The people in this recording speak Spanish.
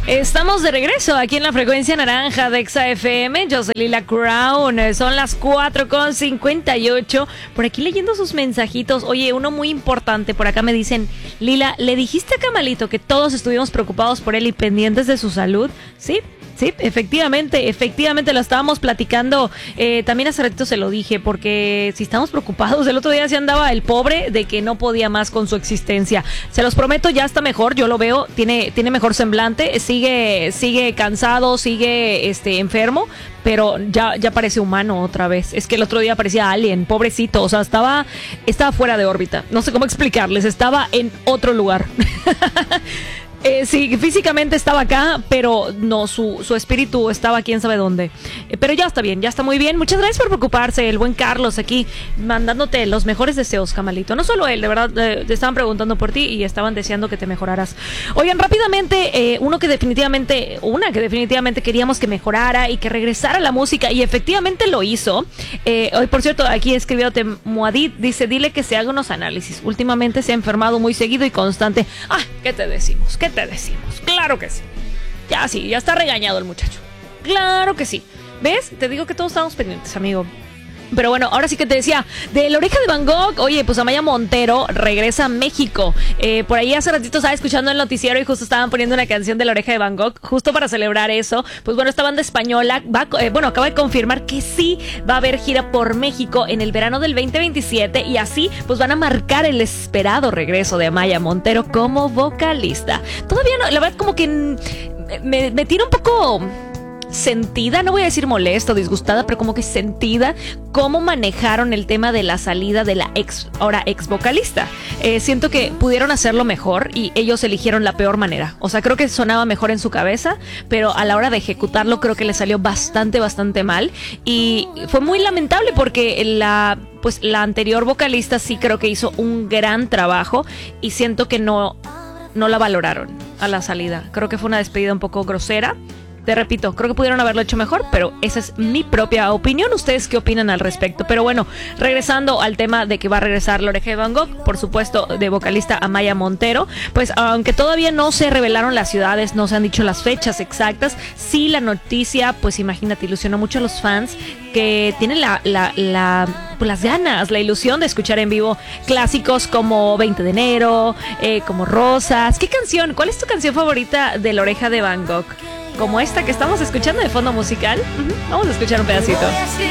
Estamos de regreso aquí en la frecuencia naranja de Exa FM. Yo soy Lila Crown. Son las 4:58. Por aquí leyendo sus mensajitos. Oye, uno muy importante. Por acá me dicen, Lila, ¿le dijiste a Camalito que todos estuvimos preocupados por él y pendientes de su salud? Sí, efectivamente lo estábamos platicando. También hace ratito se lo dije, porque si estamos preocupados, el otro día se andaba el pobre de que no podía más con su existencia. Se los prometo, ya está mejor, yo lo veo, tiene mejor semblante, sigue cansado, sigue enfermo, pero ya parece humano otra vez. Es que el otro día parecía alien, pobrecito, o sea, estaba fuera de órbita. No sé cómo explicarles, estaba en otro lugar. Sí, físicamente estaba acá, pero no, su espíritu estaba quién sabe dónde. Pero ya está bien, ya está muy bien. Muchas gracias por preocuparse, el buen Carlos aquí, mandándote los mejores deseos, Camalito. No solo él, de verdad, te estaban preguntando por ti y estaban deseando que te mejoraras. Oigan, rápidamente, una que definitivamente queríamos que mejorara y que regresara la música, y efectivamente lo hizo. Hoy, por cierto, aquí escribió Muadid, dice, dile que se haga unos análisis. Últimamente se ha enfermado muy seguido y constante. ¿Qué te decimos? Claro que sí. Ya está regañado el muchacho. Claro que sí. ¿Ves? Te digo que todos estamos pendientes, amigo. Pero bueno, ahora sí que te decía, de La Oreja de Van Gogh. Oye, pues Amaya Montero regresa a México. Por ahí hace ratito estaba escuchando el noticiero y justo estaban poniendo una canción de La Oreja de Van Gogh, justo para celebrar eso. Pues bueno, esta banda española acaba de confirmar que sí va a haber gira por México en el verano del 2027, y así pues van a marcar el esperado regreso de Amaya Montero como vocalista. Todavía no, la verdad, como que me tira un poco sentida, no voy a decir molesta o disgustada, pero como que sentida cómo manejaron el tema de la salida de la ahora ex vocalista. Siento que pudieron hacerlo mejor y ellos eligieron la peor manera. O sea, creo que sonaba mejor en su cabeza, pero a la hora de ejecutarlo creo que le salió bastante mal, y fue muy lamentable porque la anterior vocalista sí creo que hizo un gran trabajo, y siento que no la valoraron a la salida. Creo que fue una despedida un poco grosera. Te repito, creo que pudieron haberlo hecho mejor, pero esa es mi propia opinión. ¿Ustedes qué opinan al respecto? Pero bueno, regresando al tema de que va a regresar La Oreja de Van Gogh, por supuesto, de vocalista Amaya Montero, pues aunque todavía no se revelaron las ciudades, no se han dicho las fechas exactas, sí la noticia, pues imagínate, ilusionó mucho a los fans que tienen las ganas, la ilusión de escuchar en vivo clásicos como 20 de enero, como Rosas. ¿Qué canción? ¿Cuál es tu canción favorita de La Oreja de Van Gogh? Como esta que estamos escuchando de fondo musical. Vamos a escuchar un pedacito.